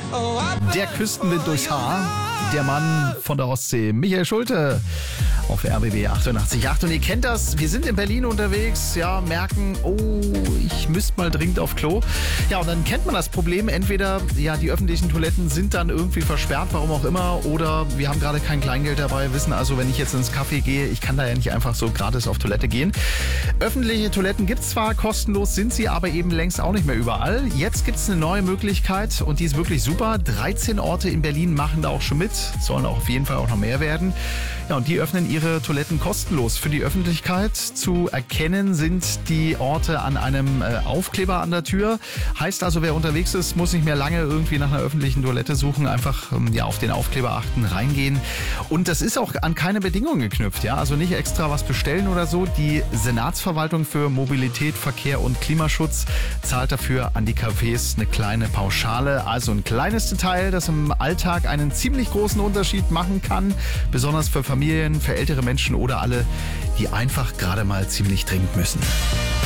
Der Küstenwind durchs Haar. Der Mann von der Ostsee, Michael Schulte, auf RBB 88.8. Und ihr kennt das, wir sind in Berlin unterwegs, ja, merken, oh, ich müsste mal dringend auf Klo. Ja, und dann kennt man das Problem, entweder, ja, die öffentlichen Toiletten sind dann irgendwie versperrt, warum auch immer, oder wir haben gerade kein Kleingeld dabei, wissen also, wenn ich jetzt ins Café gehe, ich kann da ja nicht einfach so gratis auf Toilette gehen. Öffentliche Toiletten gibt es zwar, kostenlos sind sie, aber eben längst auch nicht mehr überall. Jetzt gibt es eine neue Möglichkeit und die ist wirklich super. 13 Orte in Berlin machen da auch schon mit, sollen auch auf jeden Fall auch noch mehr werden. Ja, und die öffnen ihre Toiletten kostenlos für die Öffentlichkeit. Zu erkennen sind die Orte an einem Aufkleber an der Tür. Heißt also, wer unterwegs ist, muss nicht mehr lange irgendwie nach einer öffentlichen Toilette suchen. Einfach ja, auf den Aufkleber achten, reingehen. Und das ist auch an keine Bedingungen geknüpft. Ja? Also nicht extra was bestellen oder so. Die Senatsverwaltung für Mobilität, Verkehr und Klimaschutz zahlt dafür an die Cafés eine kleine Pauschale. Also ein kleines Detail, das im Alltag einen ziemlich großen Unterschied machen kann. Besonders für Familien, für ältere Menschen oder alle, die einfach gerade mal ziemlich dringend müssen.